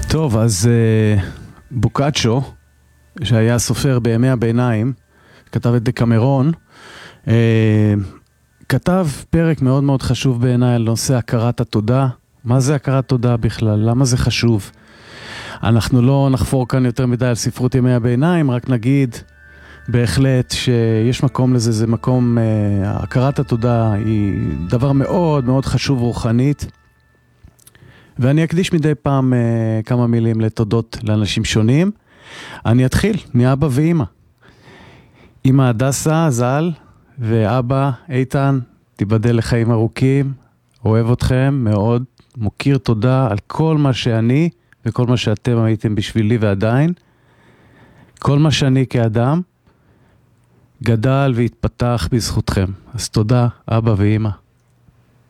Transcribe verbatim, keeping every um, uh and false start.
טוב, אז uh, בוקאצ'ו, שהיה סופר בימי הביניים, כתב את דקאמרון, uh, כתב פרק מאוד מאוד חשוב בעיניי על נושא הכרת התודה. מה זה הכרת תודה בכלל? למה זה חשוב? אנחנו לא נחפור כאן יותר מדי על ספרות ימי הביניים, רק נגיד בהחלט שיש מקום לזה, זה מקום, uh, הכרת התודה היא דבר מאוד מאוד חשוב רוחנית, ואני אקדיש מדי פעם uh, כמה מילים לתודות לאנשים שונים. אני אתחיל מאבא ואמא. אמא הדסה, ז"ל, ואבא איתן, תיבדל לחיים ארוכים, אוהב אתכם מאוד, מוקיר תודה על כל מה שאני וכל מה שאתם הייתם בשבילי ועדיין. כל מה שאני כאדם גדל והתפתח בזכותכם. אז תודה, אבא ואמא.